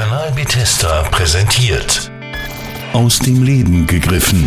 Kanal Bethesda präsentiert. Aus dem Leben gegriffen.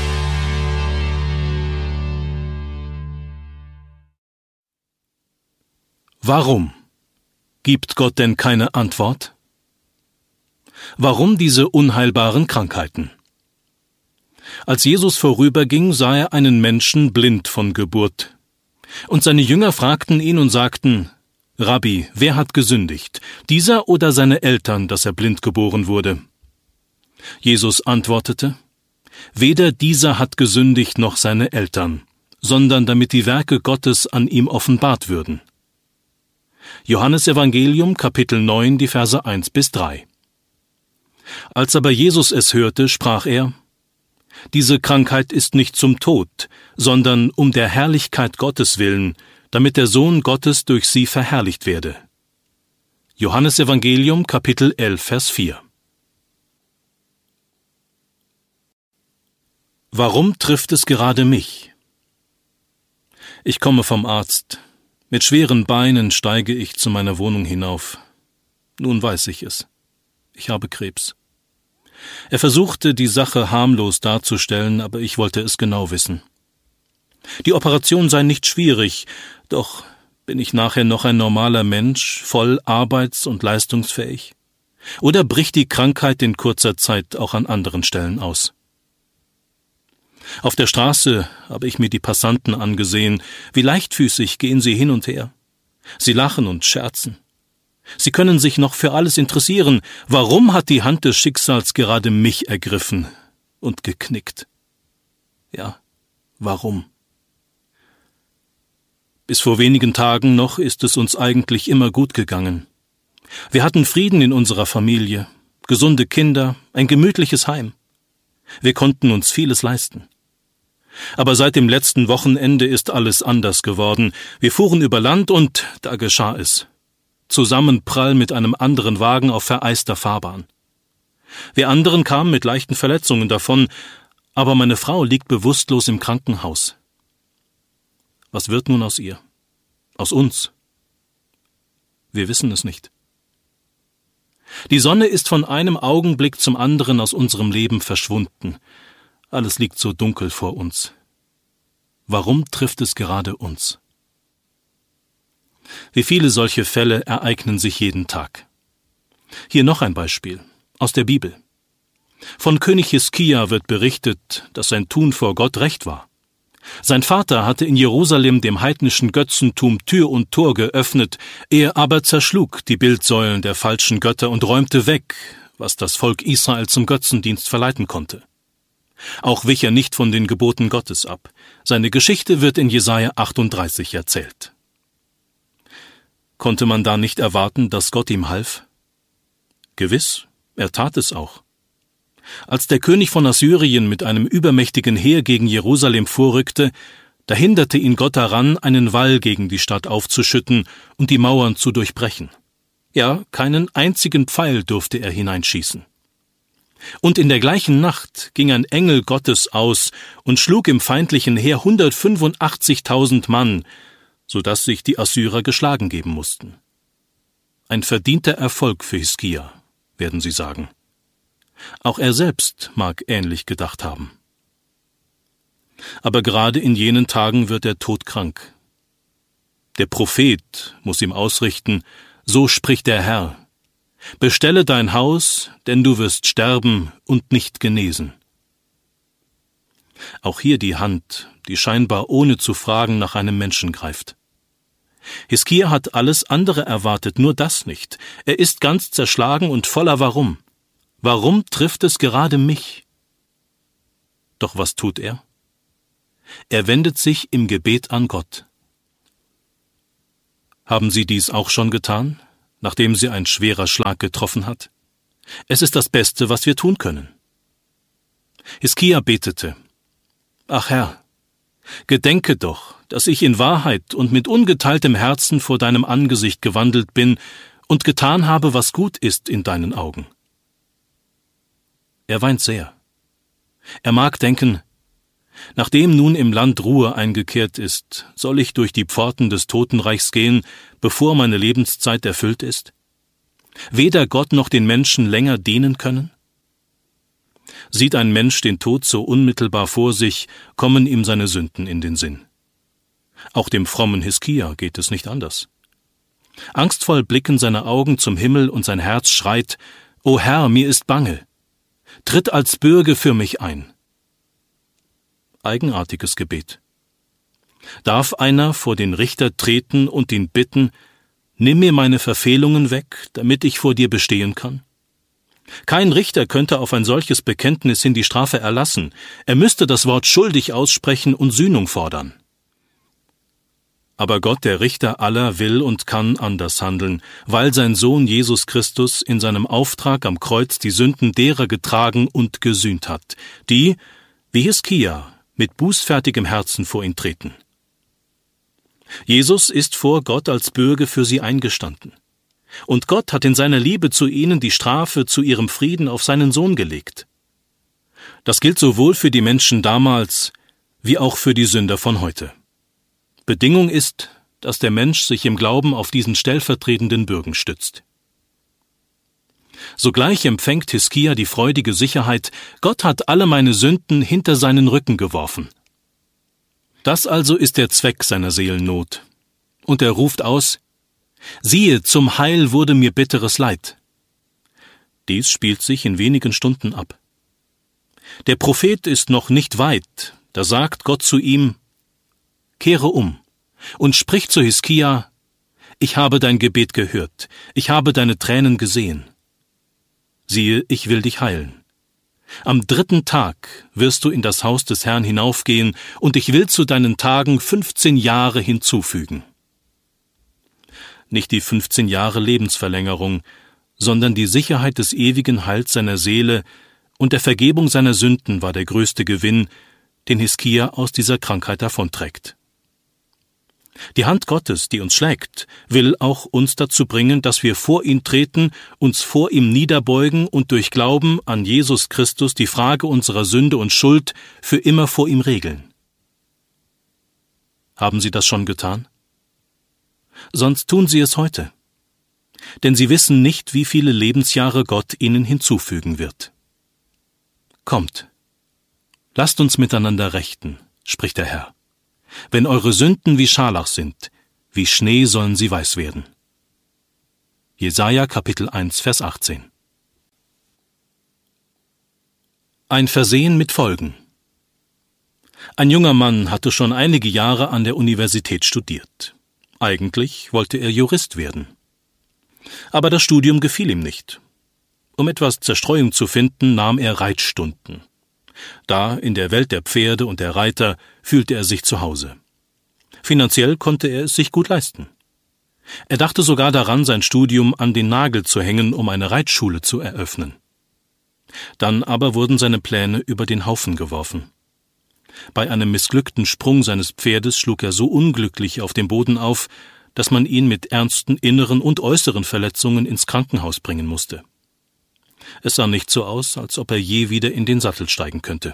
Warum? Gibt Gott denn keine Antwort? Warum diese unheilbaren Krankheiten? Als Jesus vorüberging, sah er einen Menschen blind von Geburt. Und seine Jünger fragten ihn und sagten: Rabbi, wer hat gesündigt, dieser oder seine Eltern, dass er blind geboren wurde? Jesus antwortete: Weder dieser hat gesündigt noch seine Eltern, sondern damit die Werke Gottes an ihm offenbart würden. Johannes Evangelium, Kapitel 9, die Verse 1-3. Als aber Jesus es hörte, sprach er: Diese Krankheit ist nicht zum Tod, sondern um der Herrlichkeit Gottes willen, damit der Sohn Gottes durch sie verherrlicht werde. Johannes Evangelium, Kapitel 11, Vers 4. Warum trifft es gerade mich? Ich komme vom Arzt. Mit schweren Beinen steige ich zu meiner Wohnung hinauf. Nun weiß ich es. Ich habe Krebs. Er versuchte, die Sache harmlos darzustellen, aber ich wollte es genau wissen. Die Operation sei nicht schwierig, doch bin ich nachher noch ein normaler Mensch, voll arbeits- und leistungsfähig? Oder bricht die Krankheit in kurzer Zeit auch an anderen Stellen aus? Auf der Straße habe ich mir die Passanten angesehen, wie leichtfüßig gehen sie hin und her. Sie lachen und scherzen. Sie können sich noch für alles interessieren. Warum hat die Hand des Schicksals gerade mich ergriffen und geknickt? Ja, warum? Bis vor wenigen Tagen noch ist es uns eigentlich immer gut gegangen. Wir hatten Frieden in unserer Familie, gesunde Kinder, ein gemütliches Heim. Wir konnten uns vieles leisten. Aber seit dem letzten Wochenende ist alles anders geworden. Wir fuhren über Land und da geschah es. Zusammenprall mit einem anderen Wagen auf vereister Fahrbahn. Wir anderen kamen mit leichten Verletzungen davon, aber meine Frau liegt bewusstlos im Krankenhaus. Was wird nun aus ihr? Aus uns? Wir wissen es nicht. Die Sonne ist von einem Augenblick zum anderen aus unserem Leben verschwunden. Alles liegt so dunkel vor uns. Warum trifft es gerade uns? Wie viele solche Fälle ereignen sich jeden Tag. Hier noch ein Beispiel aus der Bibel. Von König Hiskia wird berichtet, dass sein Tun vor Gott recht war. Sein Vater hatte in Jerusalem dem heidnischen Götzentum Tür und Tor geöffnet, er aber zerschlug die Bildsäulen der falschen Götter und räumte weg, was das Volk Israel zum Götzendienst verleiten konnte. Auch wich er nicht von den Geboten Gottes ab. Seine Geschichte wird in Jesaja 38 erzählt. Konnte man da nicht erwarten, dass Gott ihm half? Gewiss, er tat es auch. Als der König von Assyrien mit einem übermächtigen Heer gegen Jerusalem vorrückte, da hinderte ihn Gott daran, einen Wall gegen die Stadt aufzuschütten und die Mauern zu durchbrechen. Ja, keinen einzigen Pfeil durfte er hineinschießen. Und in der gleichen Nacht ging ein Engel Gottes aus und schlug im feindlichen Heer 185.000 Mann, so dass sich die Assyrer geschlagen geben mussten. Ein verdienter Erfolg für Hiskia, werden Sie sagen. Auch er selbst mag ähnlich gedacht haben. Aber gerade in jenen Tagen wird er todkrank. Der Prophet muss ihm ausrichten: So spricht der Herr: Bestelle dein Haus, denn du wirst sterben und nicht genesen. Auch hier die Hand, die scheinbar ohne zu fragen nach einem Menschen greift. Hiskia hat alles andere erwartet, nur das nicht. Er ist ganz zerschlagen und voller Warum. Warum trifft es gerade mich? Doch was tut er? Er wendet sich im Gebet an Gott. Haben Sie dies auch schon getan, nachdem Sie ein schwerer Schlag getroffen hat? Es ist das Beste, was wir tun können. Hiskia betete: Ach Herr, gedenke doch, dass ich in Wahrheit und mit ungeteiltem Herzen vor deinem Angesicht gewandelt bin und getan habe, was gut ist in deinen Augen. Er weint sehr. Er mag denken: Nachdem nun im Land Ruhe eingekehrt ist, soll ich durch die Pforten des Totenreichs gehen, bevor meine Lebenszeit erfüllt ist? weder Gott noch den Menschen länger dienen können? Sieht ein Mensch den Tod so unmittelbar vor sich, kommen ihm seine Sünden in den Sinn. Auch dem frommen Hiskia geht es nicht anders. Angstvoll blicken seine Augen zum Himmel und sein Herz schreit: »O Herr, mir ist bange! Tritt als Bürge für mich ein!« Eigenartiges Gebet. Darf einer vor den Richter treten und ihn bitten: »Nimm mir meine Verfehlungen weg, damit ich vor dir bestehen kann?« Kein Richter könnte auf ein solches Bekenntnis hin die Strafe erlassen. Er müsste das Wort schuldig aussprechen und Sühnung fordern. Aber Gott, der Richter aller, will und kann anders handeln, weil sein Sohn Jesus Christus in seinem Auftrag am Kreuz die Sünden derer getragen und gesühnt hat, die, wie Hiskia, mit bußfertigem Herzen vor ihn treten. Jesus ist vor Gott als Bürge für sie eingestanden. Und Gott hat in seiner Liebe zu ihnen die Strafe zu ihrem Frieden auf seinen Sohn gelegt. Das gilt sowohl für die Menschen damals wie auch für die Sünder von heute. Bedingung ist, dass der Mensch sich im Glauben auf diesen stellvertretenden Bürgen stützt. Sogleich empfängt Hiskia die freudige Sicherheit: Gott hat alle meine Sünden hinter seinen Rücken geworfen. Das also ist der Zweck seiner Seelennot. Und er ruft aus: »Siehe, zum Heil wurde mir bitteres Leid.« Dies spielt sich in wenigen Stunden ab. Der Prophet ist noch nicht weit, da sagt Gott zu ihm: »Kehre um und sprich zu Hiskia: Ich habe dein Gebet gehört, ich habe deine Tränen gesehen. Siehe, ich will dich heilen. Am 3. Tag wirst du in das Haus des Herrn hinaufgehen, und ich will zu deinen Tagen 15 Jahre hinzufügen.« Nicht die 15 Jahre Lebensverlängerung, sondern die Sicherheit des ewigen Heils seiner Seele und der Vergebung seiner Sünden war der größte Gewinn, den Hiskia aus dieser Krankheit davonträgt. Die Hand Gottes, die uns schlägt, will auch uns dazu bringen, dass wir vor ihn treten, uns vor ihm niederbeugen und durch Glauben an Jesus Christus die Frage unserer Sünde und Schuld für immer vor ihm regeln. Haben Sie das schon getan? Sonst tun Sie es heute. Denn Sie wissen nicht, wie viele Lebensjahre Gott Ihnen hinzufügen wird. Kommt, lasst uns miteinander rechten, spricht der Herr. Wenn eure Sünden wie Scharlach sind, wie Schnee sollen sie weiß werden. Jesaja Kapitel 1, Vers 18. Ein Versehen mit Folgen. Ein junger Mann hatte schon einige Jahre an der Universität studiert. Eigentlich wollte er Jurist werden. Aber das Studium gefiel ihm nicht. Um etwas Zerstreuung zu finden, nahm er Reitstunden. Da, in der Welt der Pferde und der Reiter, fühlte er sich zu Hause. Finanziell konnte er es sich gut leisten. Er dachte sogar daran, sein Studium an den Nagel zu hängen, um eine Reitschule zu eröffnen. Dann aber wurden seine Pläne über den Haufen geworfen. Bei einem missglückten Sprung seines Pferdes schlug er so unglücklich auf dem Boden auf, dass man ihn mit ernsten inneren und äußeren Verletzungen ins Krankenhaus bringen musste. Es sah nicht so aus, als ob er je wieder in den Sattel steigen könnte.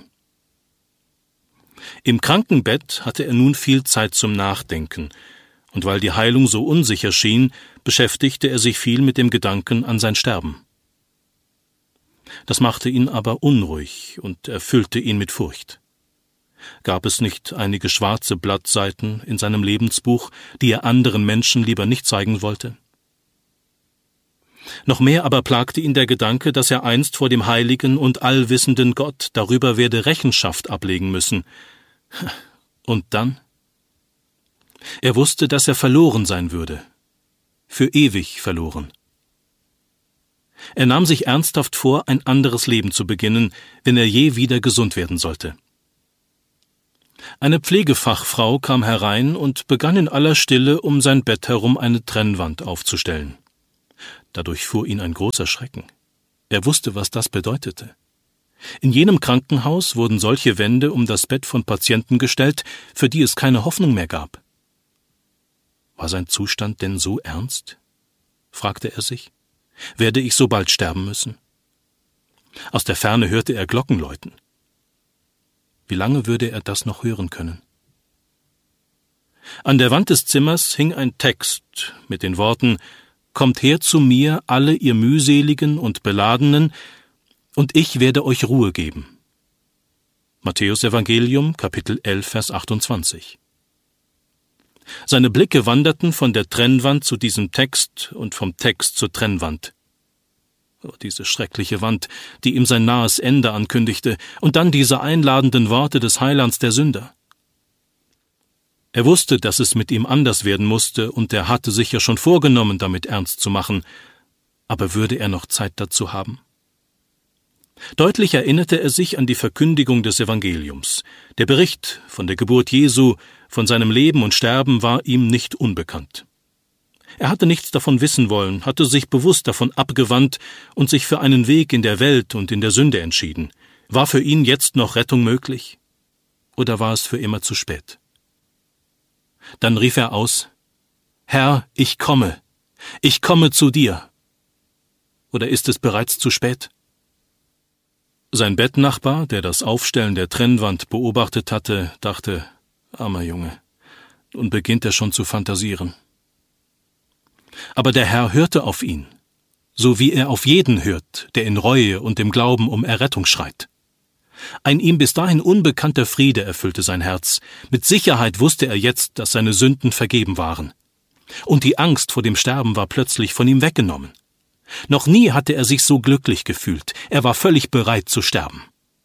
Im Krankenbett hatte er nun viel Zeit zum Nachdenken, und weil die Heilung so unsicher schien, beschäftigte er sich viel mit dem Gedanken an sein Sterben. Das machte ihn aber unruhig und erfüllte ihn mit Furcht. Gab es nicht einige schwarze Blattseiten in seinem Lebensbuch, die er anderen Menschen lieber nicht zeigen wollte? Noch mehr aber plagte ihn der Gedanke, dass er einst vor dem heiligen und allwissenden Gott darüber werde Rechenschaft ablegen müssen. Und dann? Er wusste, dass er verloren sein würde. Für ewig verloren. Er nahm sich ernsthaft vor, ein anderes Leben zu beginnen, wenn er je wieder gesund werden sollte. Eine Pflegefachfrau kam herein und begann in aller Stille um sein Bett herum eine Trennwand aufzustellen. Dadurch fuhr ihn ein großer Schrecken. Er wusste, was das bedeutete. In jenem Krankenhaus wurden solche Wände um das Bett von Patienten gestellt, für die es keine Hoffnung mehr gab. War sein Zustand denn so ernst? Fragte er sich. Werde ich so bald sterben müssen? Aus der Ferne hörte er Glocken läuten. Wie lange würde er das noch hören können? An der Wand des Zimmers hing ein Text mit den Worten: kommt her zu mir, alle ihr mühseligen und Beladenen, und ich werde euch Ruhe geben. Matthäus Evangelium, Kapitel 11, Vers 28. Seine Blicke wanderten von der Trennwand zu diesem Text und vom Text zur Trennwand. Oh, diese schreckliche Wand, die ihm sein nahes Ende ankündigte, und dann diese einladenden Worte des Heilands der Sünder. Er wusste, dass es mit ihm anders werden musste, und er hatte sich ja schon vorgenommen, damit ernst zu machen. Aber würde er noch Zeit dazu haben? Deutlich erinnerte er sich an die Verkündigung des Evangeliums. Der Bericht von der Geburt Jesu, von seinem Leben und Sterben war ihm nicht unbekannt. Er hatte nichts davon wissen wollen, hatte sich bewusst davon abgewandt und sich für einen Weg in der Welt und in der Sünde entschieden. War für ihn jetzt noch Rettung möglich? Oder war es für immer zu spät? Dann rief er aus: Herr, ich komme zu dir. Oder ist es bereits zu spät? Sein Bettnachbar, der das Aufstellen der Trennwand beobachtet hatte, dachte: Armer Junge, nun beginnt er schon zu fantasieren. Aber der Herr hörte auf ihn, so wie er auf jeden hört, der in Reue und im Glauben um Errettung schreit. Ein ihm bis dahin unbekannter Friede erfüllte sein Herz. Mit Sicherheit wusste er jetzt, dass seine Sünden vergeben waren. Und die Angst vor dem Sterben war plötzlich von ihm weggenommen. Noch nie hatte er sich so glücklich gefühlt. Er war völlig bereit zu sterben.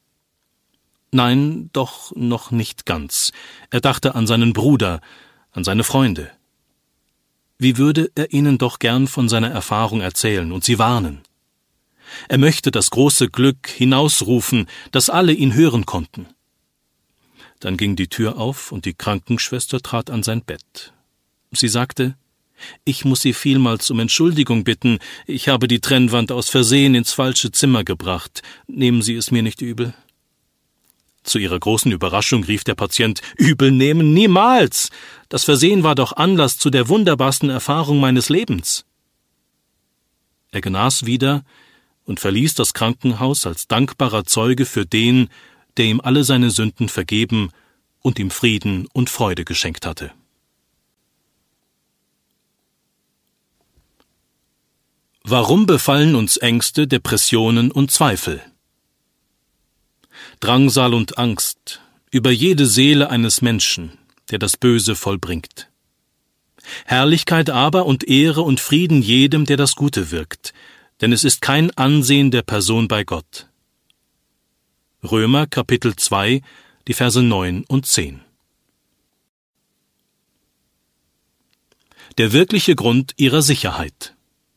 Nein, doch noch nicht ganz. Er dachte an seinen Bruder, an seine Freunde. Wie würde er ihnen doch gern von seiner Erfahrung erzählen und sie warnen. Er möchte das große Glück hinausrufen, dass alle ihn hören konnten. Dann ging die Tür auf und die Krankenschwester trat an sein Bett. Sie sagte: Ich muss Sie vielmals um Entschuldigung bitten, ich habe die Trennwand aus Versehen ins falsche Zimmer gebracht. Nehmen Sie es mir nicht übel? Zu ihrer großen Überraschung rief der Patient: Übel nehmen niemals! Das Versehen war doch Anlass zu der wunderbarsten Erfahrung meines Lebens. Er genas wieder und verließ das Krankenhaus als dankbarer Zeuge für den, der ihm alle seine Sünden vergeben und ihm Frieden und Freude geschenkt hatte. Warum befallen uns Ängste, Depressionen und Zweifel? Drangsal und Angst über jede Seele eines Menschen, der das Böse vollbringt. Herrlichkeit aber und Ehre und Frieden jedem, der das Gute wirkt, denn es ist kein Ansehen der Person bei Gott. Römer, Kapitel 2, die Verse 9 und 10. Der wirkliche Grund ihrer Sicherheit.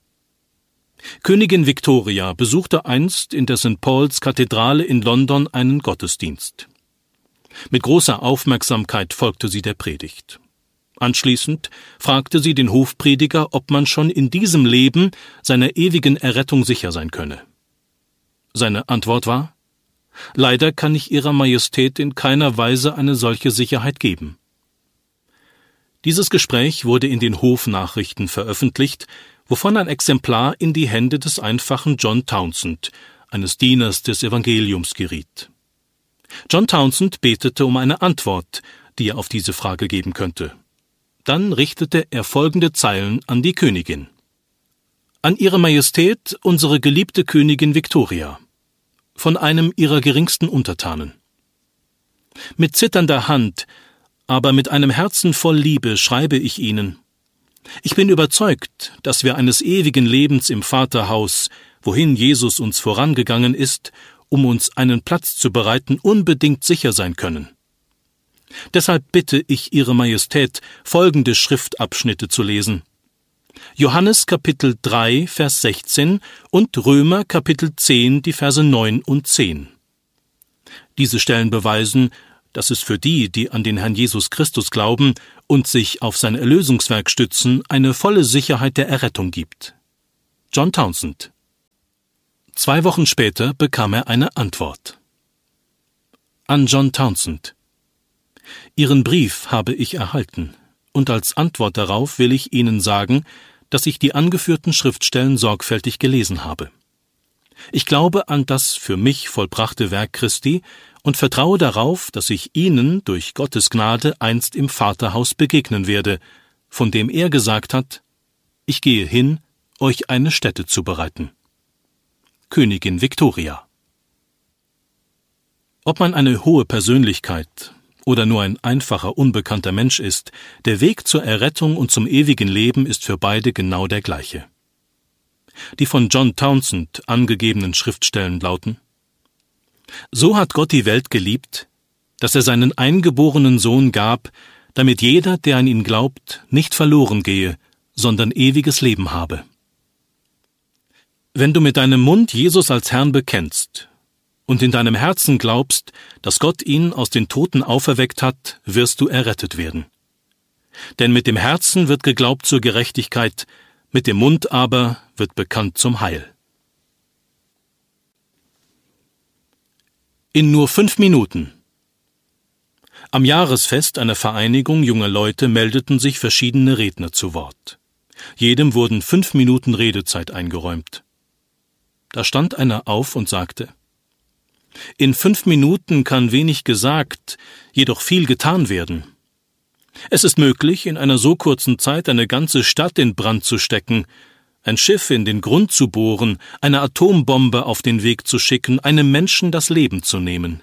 Königin Victoria besuchte einst in der St. Paul's Kathedrale in London einen Gottesdienst. Mit großer Aufmerksamkeit folgte sie der Predigt. Anschließend fragte sie den Hofprediger, ob man schon in diesem Leben seiner ewigen Errettung sicher sein könne. Seine Antwort war: Leider kann ich Ihrer Majestät in keiner Weise eine solche Sicherheit geben. Dieses Gespräch wurde in den Hofnachrichten veröffentlicht, wovon ein Exemplar in die Hände des einfachen John Townsend, eines Dieners des Evangeliums, geriet. John Townsend betete um eine Antwort, die er auf diese Frage geben könnte. Dann richtete er folgende Zeilen an die Königin: An Ihre Majestät, unsere geliebte Königin Victoria, von einem Ihrer geringsten Untertanen. Mit zitternder Hand, aber mit einem Herzen voll Liebe schreibe ich Ihnen: Ich bin überzeugt, dass wir eines ewigen Lebens im Vaterhaus, wohin Jesus uns vorangegangen ist, um uns einen Platz zu bereiten, unbedingt sicher sein können. Deshalb bitte ich Ihre Majestät, folgende Schriftabschnitte zu lesen: Johannes Kapitel 3, Vers 16 und Römer Kapitel 10, die Verse 9 und 10. Diese Stellen beweisen, dass es für die, die an den Herrn Jesus Christus glauben und sich auf sein Erlösungswerk stützen, eine volle Sicherheit der Errettung gibt. John Townsend. 2 Wochen später bekam er eine Antwort. An John Townsend: Ihren Brief habe ich erhalten, und als Antwort darauf will ich Ihnen sagen, dass ich die angeführten Schriftstellen sorgfältig gelesen habe. Ich glaube an das für mich vollbrachte Werk Christi und vertraue darauf, dass ich Ihnen durch Gottes Gnade einst im Vaterhaus begegnen werde, von dem er gesagt hat: Ich gehe hin euch eine Stätte zu bereiten. Königin Victoria. Ob man eine hohe Persönlichkeit oder nur ein einfacher, unbekannter Mensch ist, der Weg zur Errettung und zum ewigen Leben ist für beide genau der gleiche. Die von John Townsend angegebenen Schriftstellen lauten: So hat Gott die Welt geliebt, dass er seinen eingeborenen Sohn gab, damit jeder, der an ihn glaubt, nicht verloren gehe, sondern ewiges Leben habe. Wenn du mit deinem Mund Jesus als Herrn bekennst und in deinem Herzen glaubst, dass Gott ihn aus den Toten auferweckt hat, wirst du errettet werden. Denn mit dem Herzen wird geglaubt zur Gerechtigkeit, mit dem Mund aber wird bekannt zum Heil. In nur 5 Minuten. Am Jahresfest einer Vereinigung junger Leute meldeten sich verschiedene Redner zu Wort. Jedem wurden 5 Minuten Redezeit eingeräumt. Da stand einer auf und sagte: In 5 Minuten kann wenig gesagt, jedoch viel getan werden. Es ist möglich, in einer so kurzen Zeit eine ganze Stadt in Brand zu stecken, ein Schiff in den Grund zu bohren, eine Atombombe auf den Weg zu schicken, einem Menschen das Leben zu nehmen.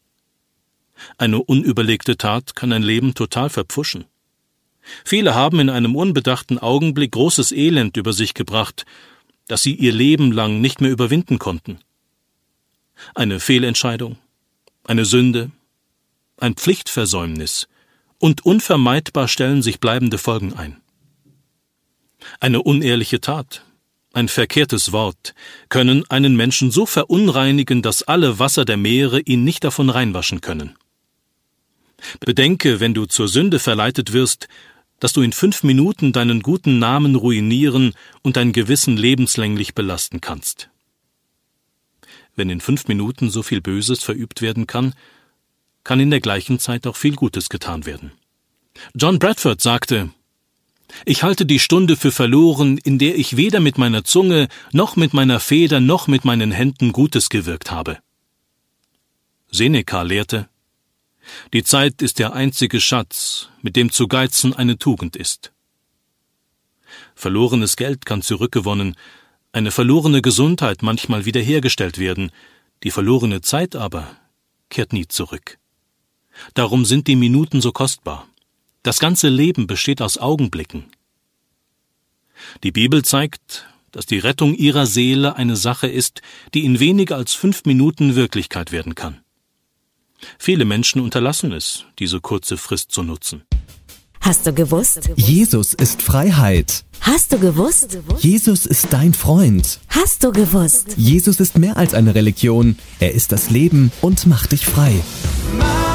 Eine unüberlegte Tat kann ein Leben total verpfuschen. Viele haben in einem unbedachten Augenblick großes Elend über sich gebracht, das sie ihr Leben lang nicht mehr überwinden konnten. Eine Fehlentscheidung, eine Sünde, ein Pflichtversäumnis, und unvermeidbar stellen sich bleibende Folgen ein. Eine unehrliche Tat, ein verkehrtes Wort können einen Menschen so verunreinigen, dass alle Wasser der Meere ihn nicht davon reinwaschen können. Bedenke, wenn du zur Sünde verleitet wirst, dass du in 5 Minuten deinen guten Namen ruinieren und dein Gewissen lebenslänglich belasten kannst. Wenn in 5 Minuten so viel Böses verübt werden kann, kann in der gleichen Zeit auch viel Gutes getan werden. John Bradford sagte: Ich halte die Stunde für verloren, in der ich weder mit meiner Zunge, noch mit meiner Feder, noch mit meinen Händen Gutes gewirkt habe. Seneca lehrte: Die Zeit ist der einzige Schatz, mit dem zu geizen eine Tugend ist. Verlorenes Geld kann zurückgewonnen, eine verlorene Gesundheit manchmal wiederhergestellt werden, die verlorene Zeit aber kehrt nie zurück. Darum sind die Minuten so kostbar. Das ganze Leben besteht aus Augenblicken. Die Bibel zeigt, dass die Rettung ihrer Seele eine Sache ist, die in weniger als 5 Minuten Wirklichkeit werden kann. Viele Menschen unterlassen es, diese kurze Frist zu nutzen. Hast du gewusst? Jesus ist Freiheit. Hast du gewusst? Jesus ist dein Freund. Hast du gewusst? Jesus ist mehr als eine Religion. Er ist das Leben und macht dich frei.